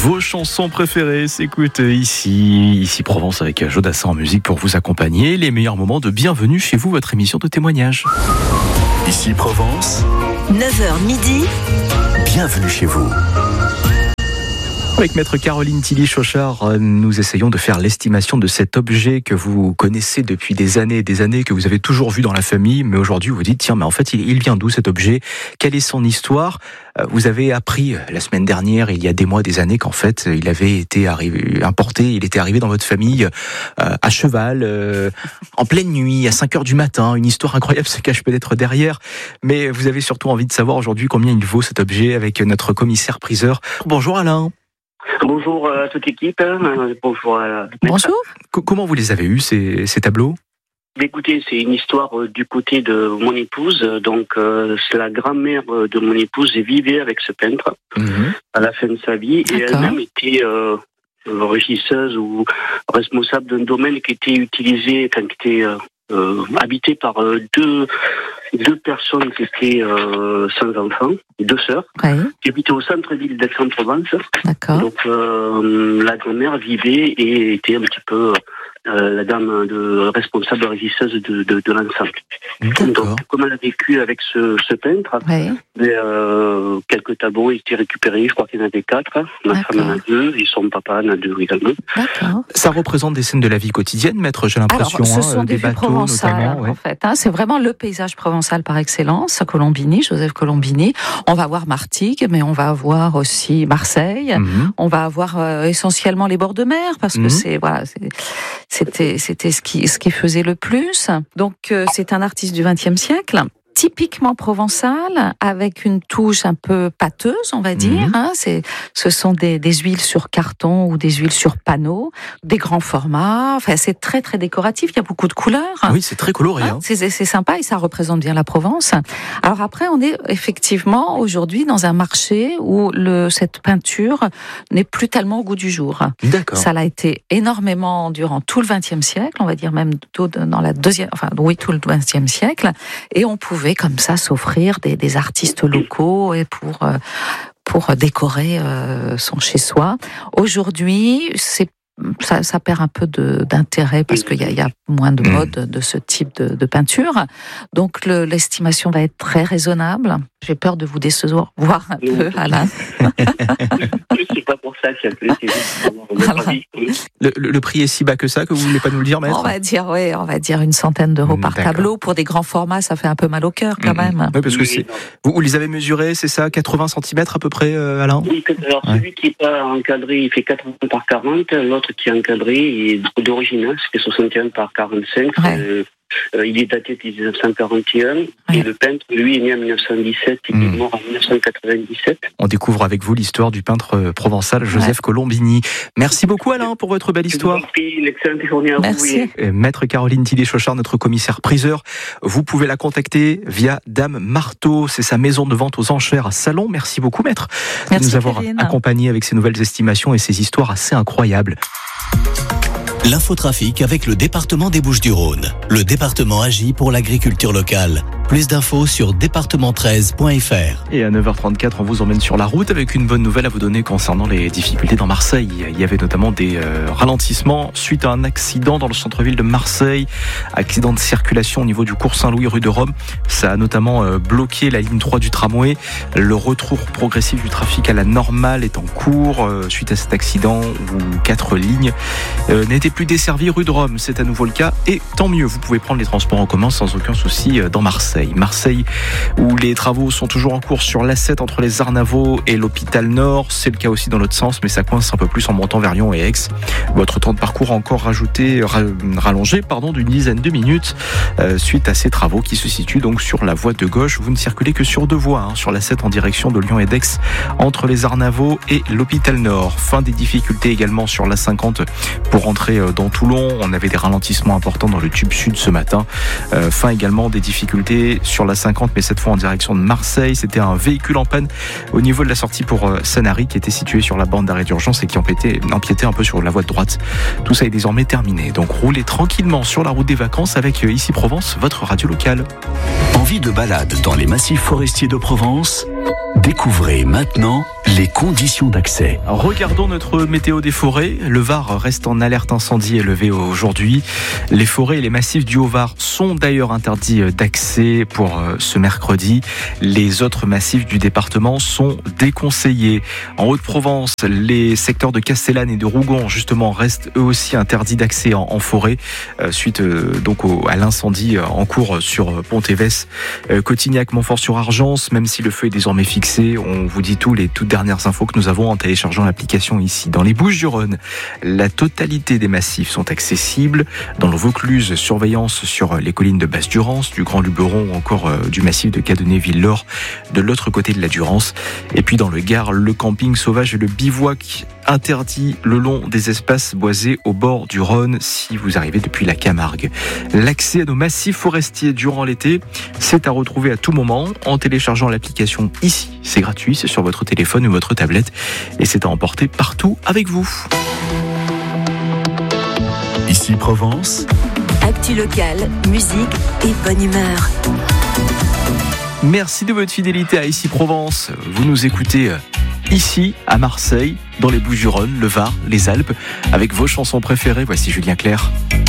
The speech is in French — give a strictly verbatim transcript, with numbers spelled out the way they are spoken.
Vos chansons préférées s'écoutent ici, ici Provence avec Jodassin en musique pour vous accompagner. Les meilleurs moments de Bienvenue chez vous, votre émission de témoignage. Ici Provence, neuf heures midi. Bienvenue chez vous. Avec maître Caroline Tilly-Chauchard, nous essayons de faire l'estimation de cet objet que vous connaissez depuis des années et des années, que vous avez toujours vu dans la famille, mais aujourd'hui vous vous dites, tiens, mais en fait, il, il vient d'où cet objet? Quelle est son histoire? Vous avez appris la semaine dernière, il y a des mois, des années, qu'en fait, il avait été arrivé, importé, il était arrivé dans votre famille euh, à cheval, euh, en pleine nuit, à cinq heures du matin. Une histoire incroyable se cache peut-être derrière, mais vous avez surtout envie de savoir aujourd'hui combien il vaut cet objet avec notre commissaire priseur. Bonjour Alain. Bonjour à toute l'équipe, bonjour à... Bonjour. C- comment vous les avez eus, ces, ces tableaux? Écoutez, c'est une histoire euh, du côté de mon épouse, donc euh, c'est la grand-mère de mon épouse et vivait avec ce peintre mmh. à la fin de sa vie. D'accord. Et elle-même était euh, régisseuse ou responsable d'un domaine qui était utilisé, enfin qui était euh, euh, habité par euh, deux... deux personnes qui étaient euh, sans enfants, deux sœurs, oui. qui habitaient au centre-ville d'Aix-en-Provence. D'accord. Donc euh, la grand-mère vivait et était un petit peu euh, la dame de responsable régisseuse de, de, de l'ensemble. D'accord. Donc comme elle a vécu avec ce, ce peintre, oui. mais, euh, quelques tableaux étaient récupérés, je crois qu'il y en avait quatre. Ma D'accord. femme en a deux et son papa en a deux également. D'accord. Ça représente des scènes de la vie quotidienne, maître, j'ai l'impression. Alors, ce sont hein, des, des bateaux notamment. Ouais. En fait, hein, c'est vraiment le paysage provençal par excellence, à Colombini, Joseph Colombini. On va voir Martigues, mais on va avoir aussi Marseille. Mm-hmm. On va avoir euh, essentiellement les bords de mer, parce mm-hmm. que c'est voilà, c'est, c'était c'était ce qui ce qui faisait le plus. Donc euh, c'est un artiste du vingtième siècle. Typiquement provençal, avec une touche un peu pâteuse, on va dire. Mmh. Hein, c'est, ce sont des, des huiles sur carton ou des huiles sur panneau, des grands formats. Enfin, c'est très très décoratif. Il y a beaucoup de couleurs. Oui, c'est très coloré. Hein, hein. C'est, c'est sympa et ça représente bien la Provence. Alors après, on est effectivement aujourd'hui dans un marché où le, cette peinture n'est plus tellement au goût du jour. D'accord. Ça l'a été énormément durant tout le vingtième siècle, on va dire même dans la deuxième, enfin oui, tout le vingtième siècle, et on pouvait comme ça s'offrir des, des artistes locaux et pour euh, pour décorer euh, son chez-soi. Aujourd'hui, c'est Ça, ça perd un peu de, d'intérêt parce qu'il y a, il y a moins de mode de ce type de, de peinture. Donc le, l'estimation va être très raisonnable. J'ai peur de vous décevoir voir un peu, Alain. C'est pas pour ça qu'il y a plus. Voilà. Le, le, le prix est si bas que ça que vous voulez pas nous le dire, maître? On va dire, oui, on va dire une centaine d'euros par D'accord. tableau. Pour des grands formats, ça fait un peu mal au cœur quand mmh. même. Oui, parce que c'est. Vous, vous les avez mesurés, c'est ça, quatre-vingts centimètres à peu près, euh, Alain? Oui, alors ouais. celui qui est pas encadré, il fait quatre-vingts par quarante. L'autre qui est encadré, il est d'original, c'était soixante et un par quarante-cinq. Ouais. Euh, euh, il est daté de dix-neuf cent quarante et un. Ouais. Et le peintre, lui, est né en dix-neuf cent dix-sept, il mmh. est mort en dix-neuf cent quatre-vingt-dix-sept. On découvre avec vous l'histoire du peintre provençal Joseph ouais. Colombini. Merci beaucoup Alain pour votre belle histoire. Je vous en prie, une excellente journée à Merci. vous. Maître Caroline Tilly-Chauchard, notre commissaire priseur, vous pouvez la contacter via Dame Marteau. C'est sa maison de vente aux enchères à Salon. Merci beaucoup maître Merci, de nous avoir Kevin. accompagnés avec ces nouvelles estimations et ces histoires assez incroyables. L'infotrafic avec le département des Bouches-du-Rhône. Le département agit pour l'agriculture locale. Plus d'infos sur département treize point f r. Et à neuf heures trente-quatre, on vous emmène sur la route avec une bonne nouvelle à vous donner concernant les difficultés dans Marseille. Il y avait notamment des euh, ralentissements suite à un accident dans le centre-ville de Marseille. Accident de circulation au niveau du cours Saint-Louis rue de Rome. Ça a notamment euh, bloqué la ligne trois du tramway. Le retour progressif du trafic à la normale est en cours euh, suite à cet accident où quatre lignes euh, n'étaient plus desservies rue de Rome. C'est à nouveau le cas et tant mieux. Vous pouvez prendre les transports en commun sans aucun souci euh, dans Marseille. Marseille, où les travaux sont toujours en cours sur l'A sept entre les Arnavaux et l'hôpital Nord. C'est le cas aussi dans l'autre sens, mais ça coince un peu plus en montant vers Lyon et Aix. Votre temps de parcours a encore rajouté, rallongé pardon, d'une dizaine de minutes euh, suite à ces travaux qui se situent donc sur la voie de gauche. Vous ne circulez que sur deux voies, hein, sur l'A sept en direction de Lyon et d'Aix, entre les Arnavaux et l'hôpital Nord. Fin des difficultés également sur l'A cinquante pour entrer dans Toulon. On avait des ralentissements importants dans le tube sud ce matin. Euh, fin également des difficultés sur la cinquante, mais cette fois en direction de Marseille. C'était un véhicule en panne au niveau de la sortie pour Sanary qui était situé sur la bande d'arrêt d'urgence et qui empiétait, empiétait un peu sur la voie de droite. Tout ça est désormais terminé. Donc roulez tranquillement sur la route des vacances avec Ici Provence, votre radio locale. Envie de balade dans les massifs forestiers de Provence ? Découvrez maintenant les conditions d'accès. Regardons notre météo des forêts. Le Var reste en alerte incendie élevée aujourd'hui. Les forêts et les massifs du Haut-Var sont d'ailleurs interdits d'accès pour ce mercredi. Les autres massifs du département sont déconseillés. En Haute-Provence, les secteurs de Castellane et de Rougon, justement, restent eux aussi interdits d'accès en, en forêt, euh, suite euh, donc au, à l'incendie en cours sur Pont-Évès, euh, Cotignac, Montfort-sur-Argence. Même si le feu est désormais fixé, on vous dit tout, les toutes dernières infos que nous avons en téléchargeant l'application ici. Dans les Bouches-du-Rhône, la totalité des massifs sont accessibles. Dans le Vaucluse, surveillance sur les collines de Basse-Durance, du Grand Luberon ou encore euh, du massif de Cadenet-Villelaure de l'autre côté de la Durance. Et puis dans le Gard, le camping sauvage et le bivouac interdit le long des espaces boisés au bord du Rhône si vous arrivez depuis la Camargue. L'accès à nos massifs forestiers durant l'été, c'est à retrouver à tout moment en téléchargeant l'application ici. C'est gratuit, c'est sur votre téléphone ou votre tablette et c'est à emporter partout avec vous. Ici Provence. Actu locale, musique et bonne humeur. Merci de votre fidélité à Ici Provence. Vous nous écoutez ici, à Marseille, dans les Bouches-du-Rhône, le Var, les Alpes, avec vos chansons préférées. Voici Julien Clerc.